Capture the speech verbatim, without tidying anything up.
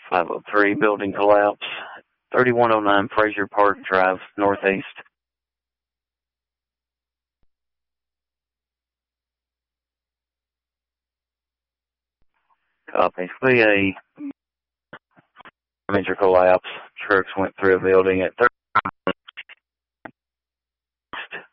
five oh three, building collapse. thirty-one oh nine Frazier Park Drive, northeast. Copy. V A major collapse. Trucks went through a building at